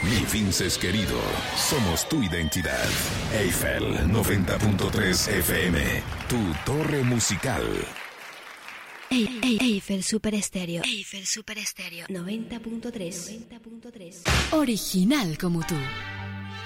Mi Vinces querido, somos tu identidad. Eiffel 90.3 FM, tu torre musical. Eiffel Super Estéreo. Eiffel Super Estéreo 90.3. Original como tú.